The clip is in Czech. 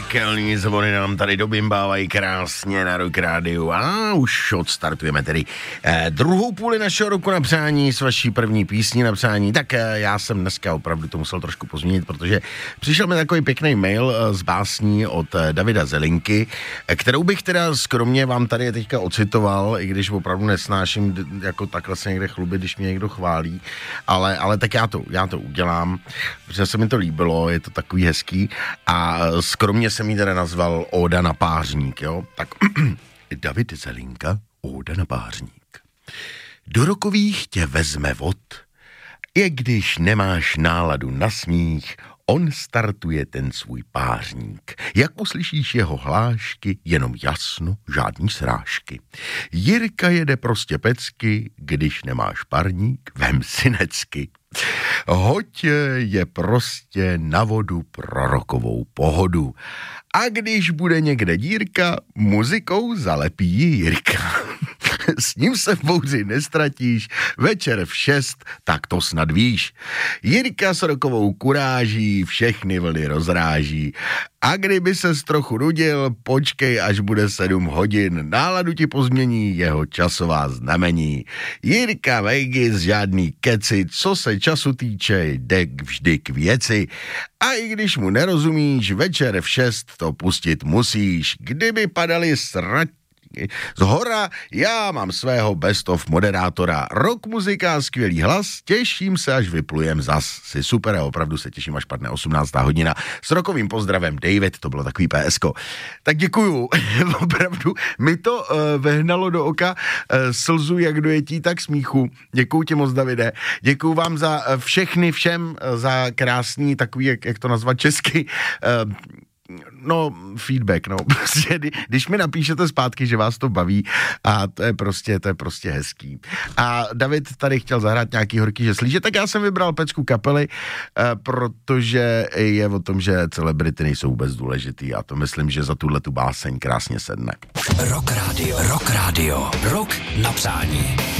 pekelní zvony nám tady dobimbávají krásně na Rock Rádiu a už odstartujeme tedy druhou půli našeho roku na přání s vaší první písní na přání. Tak já jsem dneska opravdu to musel trošku pozměnit, protože přišel mi takový pěkný mail z básní od Davida Zelinky, kterou bych teda skromně vám tady teďka ocitoval, i když opravdu nesnáším jako takhle se někde chlubit, když mě někdo chválí, ale tak já to udělám, protože se mi to líbilo, je to takový hezký a skromně jsem jí teda nazval Óda na pářník, jo? Tak David Zelinka, Óda na pářník. Do rokových tě vezme vod, i když nemáš náladu na smích, on startuje ten svůj pářník. Jak uslyšíš jeho hlášky, jenom jasno, žádný srážky. Jirka jede prostě pecky, když nemáš parník, vem si necky. Hoď je prostě na vodu pro rokovou pohodu. A když bude někde dírka, muzikou zalepí ji Jirka. S ním se v bouři nestratíš, večer v 6, tak to snad víš. Jirka s rokovou kuráží všechny vlny rozráží. A kdyby ses trochu nudil, počkej, až bude 7 hodin, náladu ti pozmění jeho časová znamení. Jirka Vegas, žádný keci, co se času týče, jde vždy k věci. A i když mu nerozumíš, večer v 6 to pustit musíš. Kdyby padaly zhora, já mám svého best of moderátora. Rock muzika, skvělý hlas, těším se, až vyplujem zas. Jsi super a opravdu se těším, až padne 18. hodina. S rokovým pozdravem David, to bylo takový PSko. Tak děkuju, opravdu mi to vehnalo do oka slzu jak dojetí, tak smíchu. Děkuju ti moc, Davide. Děkuju vám za všem za krásný takový, jak to nazvat česky, feedback, prostě, když mi napíšete zpátky, že vás to baví a to je prostě hezký. A David tady chtěl zahrát nějaký horký žeslíže, tak já jsem vybral pecku kapely, protože je o tom, že celebrity nejsou vůbec důležitý a to myslím, že za tuhletu báseň krásně sedne. Rock Radio, rock na přání.